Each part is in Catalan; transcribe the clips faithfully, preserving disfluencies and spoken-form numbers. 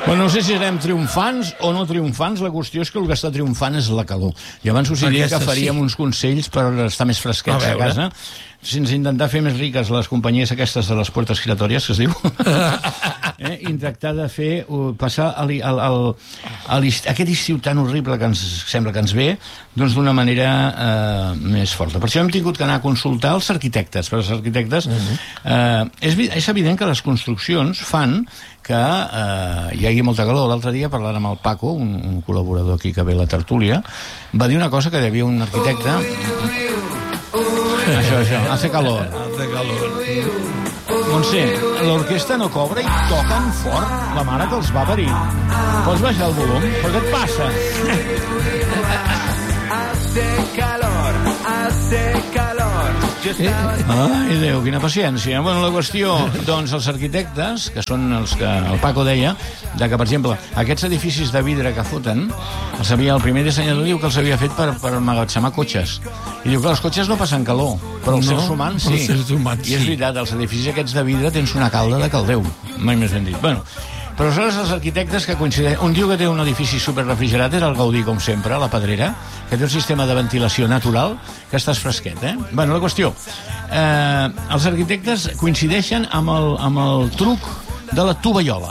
Bueno, no sé si serem triomfants o no triomfants, la qüestió és que el que està triomfant és la calor. I abans us diria que faríem uns consells per estar més fresquets a, a casa, sense intentar fer més riques les companyies aquestes de les puertes giratòries, que es diu, eh? I tractar de fer, uh, passar a li, al, al, a aquest estiu tan horrible que ens sembla que ens ve, doncs d'una manera uh, més forta. Per això hem tingut que anar a consultar els arquitectes, perquè els arquitectes... Uh-huh. uh, és, és evident que les construccions fan que eh, hi hagi molta calor. L'altre dia, parlant amb el Paco, un, un col·laborador aquí que ve a la tertúlia, va dir una cosa, que hi havia un arquitecte... Això, això, hace calor. Hace calor. Montse, l'orquestra no cobra i toquen fort, la mare que els va parir. Pots baixar el volum? Però què et passa? Hace calor, hace calor. Ai, Déu, quina paciència. Bueno, la qüestió, doncs, els arquitectes, que són els que el Paco deia, de que, per exemple, aquests edificis de vidre que foten, els havia, el primer dissenyador diu que els havia fet per, per emmagatzemar cotxes. I diu que els cotxes no passen calor, però els no, sers humans sí. Els sers humans, I és veritat, els edificis aquests de vidre tens una calda de caldeu. Mai més ben dit. Bueno, però aleshores els arquitectes que coincideixen... Un diu que té un edifici superrefrigerat és el Gaudí, com sempre, a la Pedrera, que té un sistema de ventilació natural que estàs fresquet, eh? Bueno, la qüestió... Eh, els arquitectes coincideixen amb el, amb el truc de la tovallola.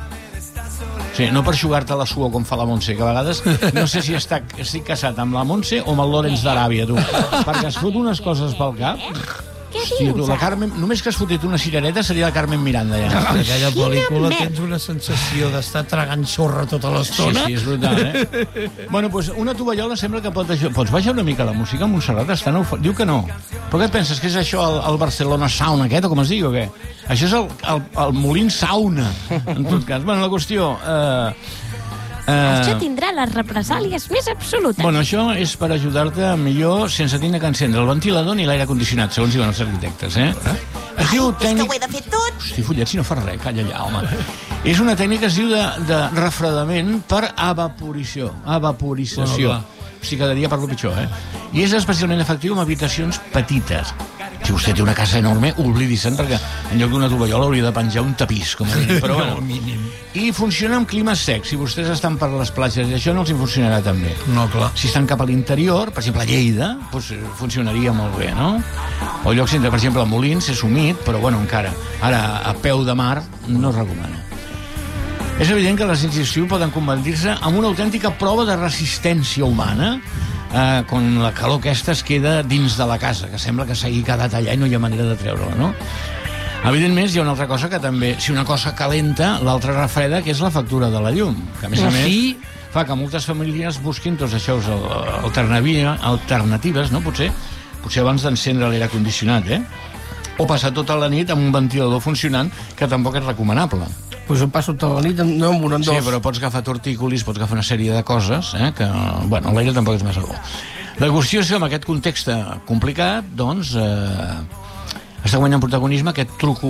Sí, no per jugar-te la suor com fa la Montse, que a vegades no sé si està, estic casat amb la Montse o amb el Lorenz d'Aràbia, tu. Perquè es fot unes coses pel cap... Hòstia, tu, la Carmen, només que has fotit una cirereta seria la Carmen Miranda, ja. En aquella pel·lícula tens una sensació d'estar tragant sorra tota l'estona. Sí, sí, és brutal, eh? Bueno, doncs una tovallola sembla que pot... Pots baixar una mica la música, Montserrat? Està nou... Diu que no. Però què et penses, que és això el, el Barcelona Sauna aquest, o com es digui, o què? Això és el, el, el Molin Sauna, en tot cas. Bueno, la qüestió... Eh... Uh, això tindrà les represàlies més absolutes. Bueno, això és per ajudar-te millor sense tenir que encendre el ventilador ni l'aire condicionat, segons diuen els arquitectes, eh? Es diu Ai, tècnic... és que ho he de fer tot. Hosti, follet, si no fa res, calla allà, home. És una tècnica que es diu de, de refredament per evaporació. Evaporització. Bueno, o sigui, cada dia parlo pitjor, eh? I és especialment efectiu en habitacions petites. Si vostè té una casa enorme, oblidi-se'n, perquè en lloc d'una tovallola hauria de penjar un tapís, com a mínim. Però bueno, mínim. I funciona amb climes secs. Si vostès estan per les platges i això, no els hi funcionarà tan bé. No, clar. Si estan cap a l'interior, per exemple, a Lleida, doncs funcionaria molt bé, no? O llocs, per exemple, a Molins és humit, però bueno, encara. Ara, a peu de mar, no es recomana. És evident que les institucions poden convertir-se en una autèntica prova de resistència humana, eh, quan la calor aquesta es queda dins de la casa, que sembla que s'hagi quedat allà i no hi ha manera de treure-la, no? Evidentment, hi ha una altra cosa que també, si una cosa calenta, l'altra refreda, que és la factura de la llum, que a més a més fa que moltes famílies busquin tots això alternatives, no? Potser, potser abans d'encendre l'aire condicionat, eh? O passar tota la nit amb un ventilador funcionant, que tampoc és recomanable. Pues em passo tota la nit, no amb un en dos. Sí, però pots agafar tortícolis, pots agafar una sèrie de coses, eh, que, bueno, l'aire tampoc és massa bo. La qüestió és que en aquest context complicat, doncs, eh, està guanyant protagonisme aquest truco,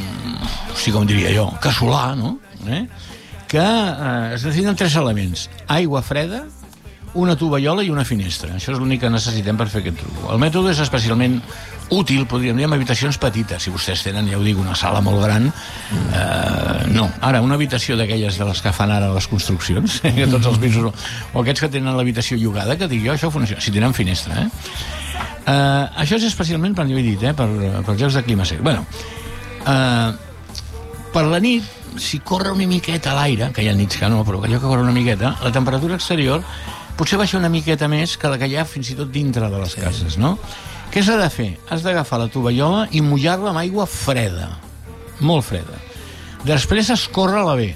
o sigui, com diria jo, casolà, no? Eh? Que eh, es necessiten tres elements. Aigua freda, una tovallola i una finestra. Això és l'únic que necessitem per fer aquest truco. El mètode és especialment útil, podríem dir, en habitacions petites. Si vostès tenen, ja ho dic, una sala molt gran, eh, no. Ara, una habitació d'aquelles de les que fan ara les construccions, eh, que tots els pisos, o aquests que tenen l'habitació llogada, que dic jo, això funciona, si tenen finestra, eh? Eh, això és especialment, per jo he dit, eh, per, per jocs de clima sec. Bueno, eh, per la nit, si corre una miqueta a l'aire, que hi ha nits que no, però allò que corre una miqueta, la temperatura exterior potser baixa una miqueta més que la que hi ha fins i tot dintre de les cases, no? Què s'ha de fer? Has d'agafar la tovallola i mullar-la amb aigua freda, molt freda. Després escórrer-la bé,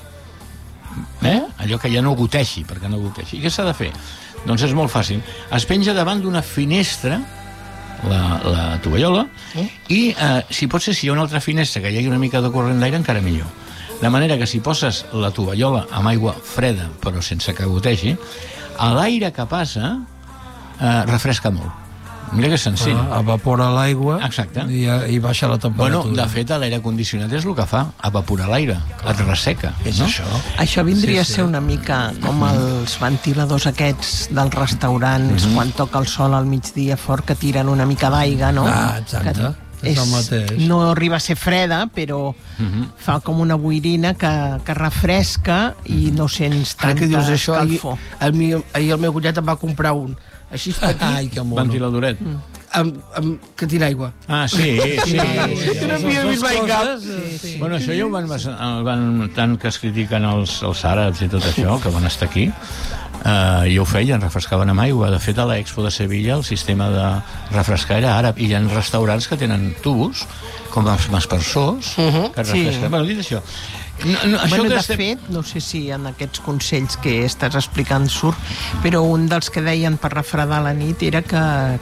eh? Allò que ja no goteixi, perquè no goteixi. I què s'ha de fer? Doncs és molt fàcil. Es penja davant d'una finestra la, la tovallola i, eh, si pot ser, si hi ha una altra finestra que hi hagi una mica de corrent d'aire, encara millor. De manera que si poses la tovallola amb aigua freda, però sense que goteixi, l'aire que passa eh, refresca molt. Mira que senzill. Ah, evapora l'aigua i, i baixa la temperatura. Bueno, de fet, l'aire condicionat és el que fa, evaporar l'aire, et resseca. És no? això. Això vindria sí, sí. a ser una mica com els ventiladors aquests dels restaurants, mm-hmm. quan toca el sol al migdia fort, que tiren una mica d'aigua, no? Ah, exacte. Que És el mateix. no arriba a ser freda, però Mhm. fa com una boirina que, que refresca i no sents Ara tanta que dius això, ahir, escalfor. el mi, ahir el meu cunyat em va comprar un així petit, Ai, que mono. Ventiladoret. amb, amb, que tira aigua. Ah, sí, sí. Que no havia vist mai cap. Sí, sí. Bueno, això ja ho van, el van tant que es critiquen els, els àrabs i tot això, que van estar aquí, eh, i ho feien, refrescaven amb aigua. De fet, a l'Expo de Sevilla el sistema de refrescar era àrab, i hi ha restaurants que tenen tubos, com els maspersors, uh -huh. que refresquen. Sí. Bueno, dit això... No, no, això Bueno, que de estem... fet, no sé si en aquests consells que estàs explicant surt, però un dels que deien per refredar la nit era que,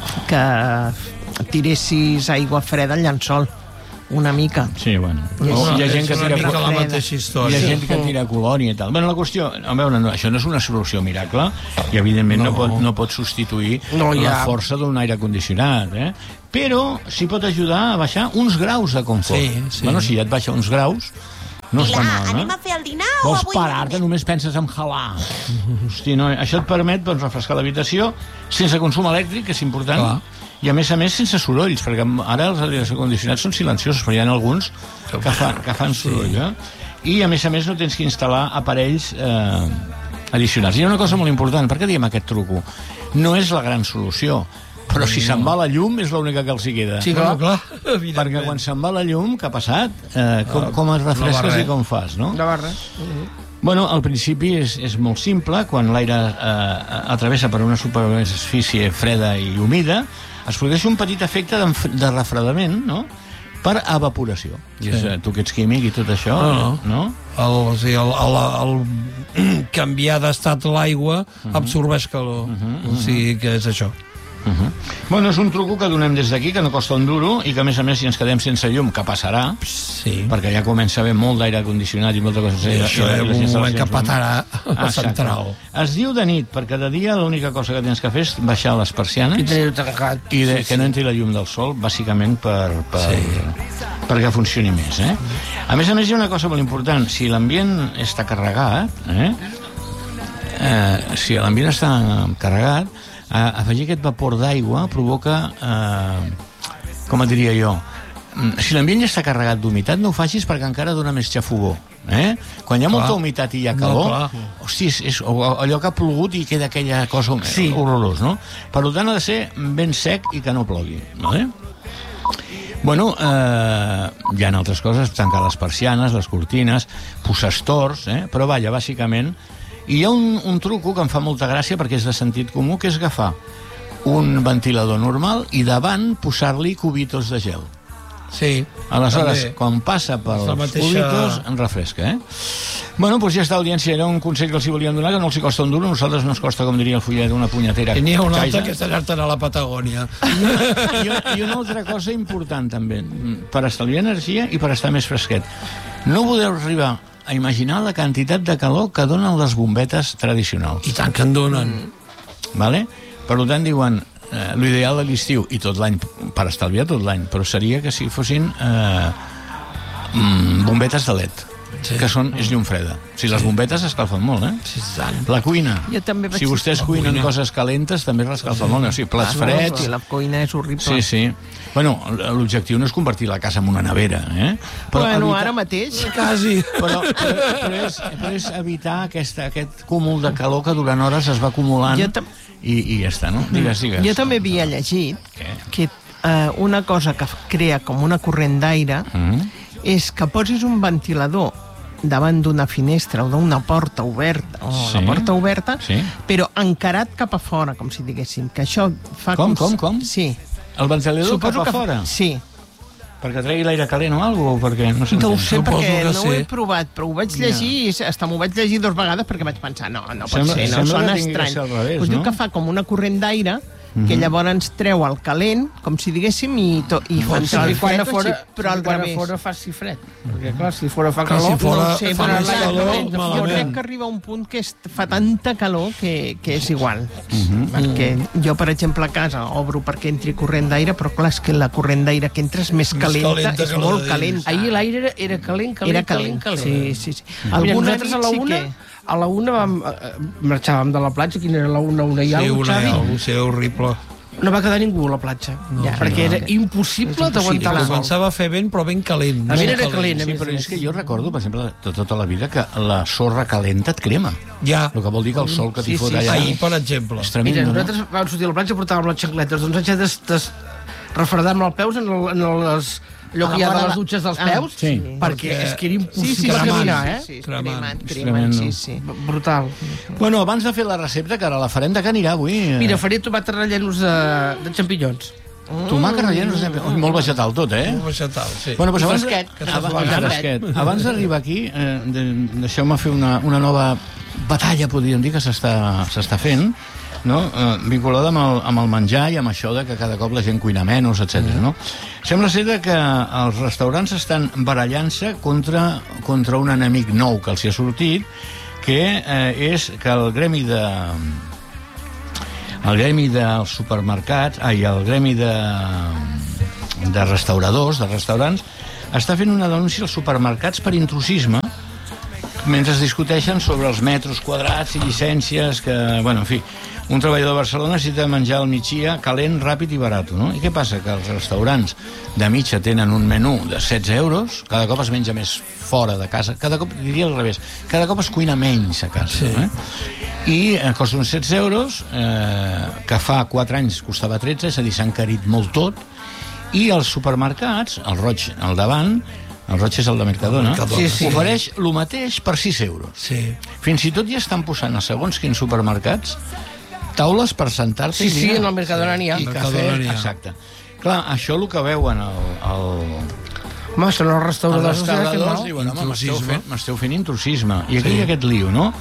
que tiressis aigua freda al llençol, una mica. Sí, bueno. I O això hi ha gent és que una tira... mica la freda. mateixa Hi història. ha gent que tira colònia i tal. Bueno, la qüestió... A veure, no, això no és una solució miracle i, evidentment, no, no, pot, no pot substituir No, la ja. força d'un aire condicionat, eh? Però sí pot ajudar a baixar uns graus de confort. Sí, sí. Bueno, si ja et baixa uns graus, no està Pilar, mal, anem no? a fer el dinar Vols o avui... parar-te, només penses en jalar. Hosti, no, això et permet doncs, refrescar l'habitació sense consum elèctric, que és important, Clar. i a més a més sense sorolls, perquè ara els aires condicionats són silenciosos, però hi ha alguns que fan, que fan soroll, eh? I a més a més no tens que instal·lar aparells eh, addicionals. Hi ha una cosa molt important, per què diem aquest truco? No és la gran solució, però si se'n va la llum és l'única que els hi queda. Sí, Bueno, clar. clar, Perquè evidentment. quan se'n va la llum, què ha passat? Eh, com, com es refresques res. i com fas, no? De barra. Bueno, al principi és, és molt simple. Quan l'aire eh, atravessa per una superfície freda i humida, es produeix un petit efecte de, de refredament, no?, per evaporació. I és, eh, tu que ets químic i tot això, No, no? El, o sigui, el, el, el canviar d'estat l'aigua absorbeix calor. O sigui que és això. Uh -huh. Bueno, és un truco que donem des d'aquí, que no costa un duro, i que, a més a més, si ens quedem sense llum, que passarà, Sí. perquè ja comença a haver molt d'aire condicionat i molta cosa... I això és un moment que patarà a central. Es diu de nit, perquè de dia l'única cosa que tens que fer és baixar les persianes I teniu tancat. i de, que no entri la llum del sol, bàsicament per, per, Sí. perquè funcioni més. Eh? A més a més, hi ha una cosa molt important. Si l'ambient està carregat, eh? Eh, si l'ambient està carregat, eh, afegir aquest vapor d'aigua provoca, eh, com et diria jo, si l'ambient ja està carregat d'humitat, no ho facis perquè encara dona més xafogó. Eh? Quan hi ha Clar. molta humitat i hi ha calor, No, clar. hosti, és, és allò que ha plogut i queda aquella cosa sí. horrorós, no? Per tant, ha de ser ben sec i que no plogui, vale? Bueno, eh, hi ha altres coses, tancar les persianes, les cortines, posar estors, eh? Però vaja, bàsicament... I hi ha un, un truco que em fa molta gràcia perquè és de sentit comú, que és agafar un ventilador normal i davant posar-li cubitos de gel. Sí. Aleshores, també. quan passa pels la mateixa- cubitos, en refresca, eh? Bueno, doncs ja està, audiència. Era un consell que els hi volíem donar, que no els hi costa un duro. A nosaltres no ens costa, com diria el fullet, una punyetera. I n'hi ha un altre caisa. que és tallar-te'n a la Patagònia. I, I una altra cosa important, també, per estalviar energia i per estar més fresquet. No podeu arribar a imaginar la quantitat de calor que donen les bombetes tradicionals. I tant que en donen. Vale? Per tant, diuen, eh, l'ideal de l'estiu, i tot l'any, per estalviar tot l'any, però seria que si fossin eh, mm, bombetes de L E D, Sí. que són, és llum freda. O sigui, les bombetes escalfen molt, eh? Sí, tant. La cuina. Jo també vaig- Si vostès La cuinen cuina. coses calentes, també l'escalfen molt. O sigui, plats Ah, freds... sí, la cuina és horrible. Sí, sí. Bueno, l'objectiu no és convertir la casa en una nevera, eh? Bueno, evitar- ara mateix... Quasi. Però, però, però, és, però és evitar aquesta, aquest cúmul de calor que durant hores es va acumulant Jo tam- i, i ja està, no? Digues, digues. Jo també havia llegit Què? que eh, una cosa que crea com una corrent d'aire Mm? és que posis un ventilador davant d'una finestra o d'una porta oberta o Sí. la porta oberta, Sí. però encarat cap a fora, com si diguéssim, que això fa Com, com... com, com? Sí. El ventilador Suposo cap a que... fora? Sí. Perquè tregui l'aire calent o alguna cosa? Perquè no s'entén. No ho sé, Suposo perquè que no ho he sí. provat, però ho vaig llegir i hasta m'ho vaig llegir dues vegades perquè vaig pensar, no, no pot Sembla- ser, no, sembla sona que tingui que estrany. ser al revés, Pues no? diu que fa com una corrent d'aire que llavors treu el calent, com si diguéssim, i, to, i fa Però entrar el quan a fred, fora, així, però al quan a revés. fora faci fred. Perquè, clar, si fora fa Clar, calor... si fora No ho sé, fa però més la- calor, jo crec malament. que arriba un punt que es, fa tanta calor que, que és igual. Perquè jo, per exemple, a casa obro perquè entri corrent d'aire, però clar, és que la corrent d'aire que entra és més calenta, calenta és que la molt de dins. calenta. Ahir l'aire era, era calent, calent, Era calent, calent, calent. sí, sí, sí. Mira, Alguna nosaltres a nit la sí una, que... a la una vam, eh, marxàvem de la platja, quina era la una, una i Sí, alguna una cosa, i Xavi? alguna, sí, horrible. no va quedar ningú a la platja, No, ja, perquè no. era impossible d'aguantar el sol. Començava a fer vent, però ben calent. A mi molt era calent, a Sí, més a però més. és que jo recordo, per exemple, de tota la vida, que la sorra calenta et crema. Ja, El que vol dir que el sol que t'hi Sí, fot sí, allà ahir, per exemple. és tremendo, Mira, no? nosaltres vam sortir a la platja, portàvem les xancletes, doncs haig de des, des, refredar-me els peus en, el, en les, allò que hi ha de les dutxes dels Ah, peus, sí. perquè Perquè- és que era Sí, impossible sí, cremant. caminar, eh? Sí, sí, Cremant. cremant, És cremant, tremendo. sí, sí. Brutal. Bueno, abans de fer la recepta, que ara la farem, de què anirà avui? Eh, Mira, faré tomata rellenos de, de xampinyons. tomàquet rellenos, de... molt vegetal tot, eh? Un vegetal, sí. Bueno, doncs abans, fresquet, de- que estàs abans, guanyant. fresquet. Abans d'arribar aquí, eh, de, deixeu-me fer una, una nova batalla, podríem dir, que s'està s'està fent, no? eh, vinculada amb el, amb el menjar i amb això de que cada cop la gent cuina menys, etcètera. No? Sembla ser de que els restaurants estan barallant-se contra, contra un enemic nou que els hi ha sortit, que eh, és que el gremi de el gremi dels supermercats, ai, el gremi de, de restauradors, de restaurants, està fent una denúncia als supermercats per intrusisme mentre es discuteixen sobre els metres quadrats i llicències que, bueno, en fi, un treballador de Barcelona necessita menjar al migdia calent, ràpid i barat, no? I què passa? Que els restaurants de mitja tenen un menú de setze euros, cada cop es menja més fora de casa, cada cop, diria al revés, cada cop es cuina menys a casa, Sí. eh? I eh, costa uns setze euros, eh, que fa quatre anys costava tretze, és a dir, s'ha encarit molt tot, i els supermercats, el roig al davant, el roig és el de Mercadona, El Mercadona, Sí, sí. ofereix el mateix per sis euros. Sí. Fins i tot ja estan posant a segons quins supermercats taules per sentar-te Sí, i sí, dinar. en el Mercadona n'hi ha. I cafè, Mercadona n'hi ha. exacte. Clar, això el que veuen el, el, Home, són els els restauradors. restauradors, no? diuen, home, m'esteu Intrusisme. fent, m'esteu fent intrusisme. I aquí hi ha aquest lío, no?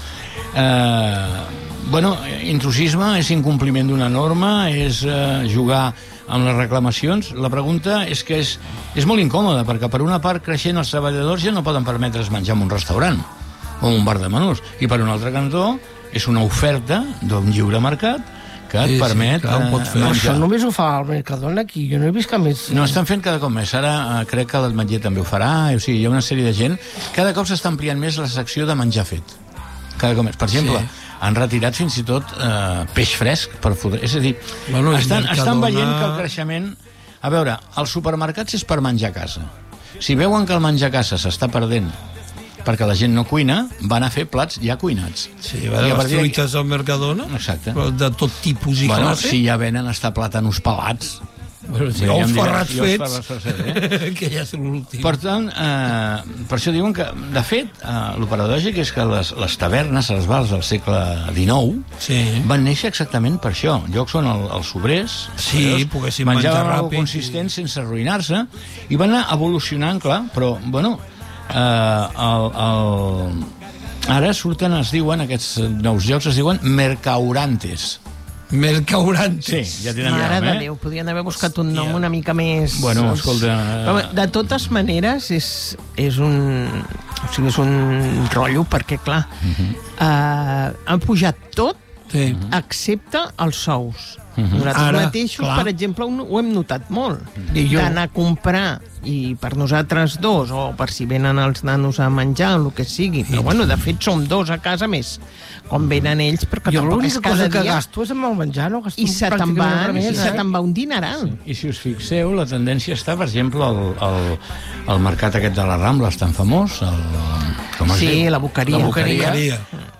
Eh, bueno, intrusisme és incompliment d'una norma, és eh, jugar amb les reclamacions. La pregunta és que és, és molt incòmoda, perquè per una part creixent els treballadors ja no poden permetre's menjar en un restaurant o en un bar de menús, i per un altre cantó és una oferta d'un lliure mercat que et Sí, sí, permet clar, ho pot fer. eh, Però això menjar. només ho fa el Mercadona aquí, jo no he vist cap més. No, estan fent cada cop més. Ara eh, crec que l'Ametller també ho farà. O sigui, hi ha una sèrie de gent. Cada cop s'està ampliant més la secció de menjar fet. Cada cop més. Per exemple, Sí. han retirat fins i tot eh, peix fresc per fotre. És a dir, Bueno, i estan, Mercadona- estan veient que el creixement... A veure, els supermercats és per menjar a casa. Si veuen que el menjar a casa s'està perdent perquè la gent no cuina, van a fer plats ja cuinats. Sí, va I de a les partir d'aquí- truites al Mercadona, Exacte. però de tot tipus i Bueno, classe. si ja venen hasta plàtanos pelats. Bueno, sí, Ja o em diràs, ferrats i els fets, ferrats fets, eh? que ja és l'últim. Per tant, eh, per això diuen que, de fet, eh, el paradògic és que les, les tavernes, els bars del segle dinou, Sí. van néixer exactament per això. Llocs on el, els obrers Sí, treballadors, poguessin menjaven menjar algo ràpid consistent sense arruïnar-se, i van anar evolucionant, clar, però, bueno, eh, el, el... ara surten, es diuen, aquests nous llocs es diuen mercaurantes. Mercaurantes. Sí, ja tenen Mare nom, de eh? Déu, podien haver buscat un nom una mica més... Bueno, escolta, Però, bé, de totes maneres, és, és un... O sigui, és un rotllo, perquè, clar, eh, han pujat tot, Sí. excepte els sous. Mhm. Nosaltres Ara, mateixos, clar. per exemple, ho, ho hem notat molt. I jo. D'anar a comprar, i per nosaltres dos, o per si venen els nanos a menjar, o el que sigui. Però, bueno, de fet, som dos a casa més. Com venen ells, perquè Jo tampoc és l'única cada cosa que dia... gasto és amb el menjar, no gasto I se te'n va, pràcticament res i més, se eh? te'n va un dineral. I si us fixeu, la tendència està, per exemple, al, al, al mercat aquest de la Rambla, és tan famós, el, com es Sí, diu? la Boqueria. La Boqueria. Boqueria.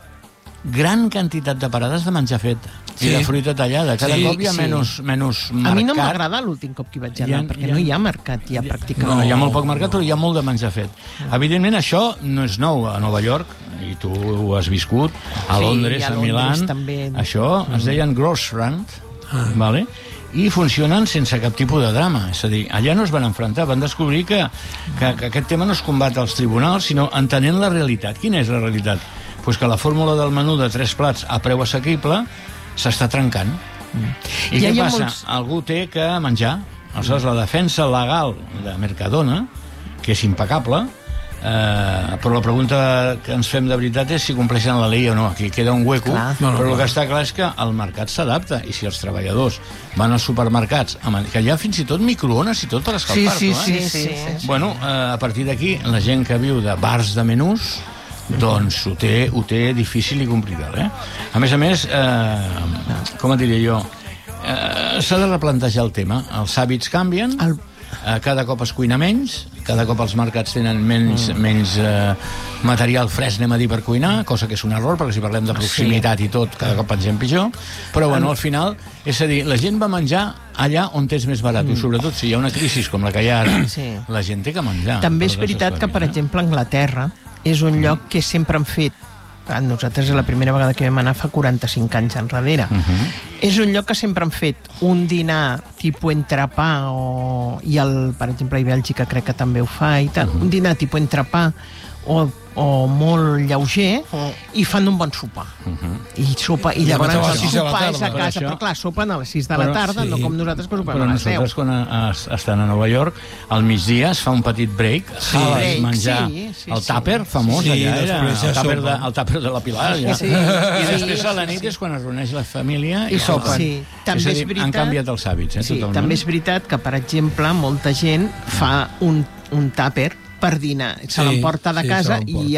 Gran quantitat de parades de menjar fet Sí. i de fruita tallada. Cada Sí, cop hi ha sí. menys, menys mercat. A mi no m'agrada l'últim cop que hi vaig anar, Hi ha- perquè hi ha- no hi ha mercat, ja pràcticament. No, hi ha molt poc mercat, però hi ha molt de menjar fet. Evidentment, això no és nou a Nova York, i tu ho has viscut, a Sí, Londres, i a a, Londres Milà. també. Això es deien Grossrand, vale? I funcionen sense cap tipus de drama. És a dir, allà no es van enfrontar, van descobrir que, que, que aquest tema no es combat als tribunals, sinó entenent la realitat. Quina és la realitat? Pues que la fórmula del menú de tres plats a preu assequible s'està trencant. I Ja què hi ha passa? molts- Algú té que menjar. Aleshores, la defensa legal de Mercadona, que és impecable, eh, però la pregunta que ens fem de veritat és si compleixen la llei o no. Aquí queda un hueco, Clar. No, no, però el clar. que està clar és que el mercat s'adapta, i si els treballadors van als supermercats, amb- que hi ha fins i tot microones i tot per Sí, escalfar-t'ho, sí, eh? sí, sí, sí. Bueno, eh, a partir d'aquí, la gent que viu de bars de menús, doncs ho té, ho té difícil i complicat, eh? A més a més, eh, com et diré jo, eh, eh, s'ha de replantejar el tema. Els hàbits canvien, El- eh, cada cop es cuina menys, cada cop els mercats tenen menys, mm. menys eh, material fresc, anem a dir, per cuinar, cosa que és un error, perquè si parlem de proximitat sí. i tot, cada cop pensem pitjor, però bueno, al final, és a dir, la gent va menjar allà on és més barat, mm. i sobretot si hi ha una crisi com la que hi ha ara, Sí. la gent té que menjar. També és per veritat que, aquestes per coses, exemple, Anglaterra és un lloc que sempre han fet. Ah, nosaltres la primera vegada que vam anar fa quaranta-cinc anys enrere. Uh -huh. És un lloc que sempre han fet un dinar tipus entrepà o... i el, per exemple, a Bèlgica crec que també ho fa i tal. Uh -huh. Un dinar tipus entrepà o, o molt lleuger Uh. i fan un bon sopar. Uh -huh. I sopa, i I llavors acabar a el les sis de la sopar és a tarda. casa, Per això- però clar, sopen a les sis de la Però- tarda, sí. no com nosaltres que sopem Però a les deu. nosaltres, quan a, a, estan a Nova York, al migdia es fa un petit break, sí, break, menjar sí, sí, el sí. tàper famós, Sí, allà era després ja el tàper, de, sopen. el tàper de la Pilar. Ja. Sí, I sí, després a la sí, nit sí. és quan es reuneix la família I sopen. Sí, és també a dir, és veritat- han canviat els hàbits, eh, Sí, totalment. també és veritat que, per exemple, molta gent fa un, un tàper per dinar. Se Sí, l'emporta de sí, casa se l'emporta. i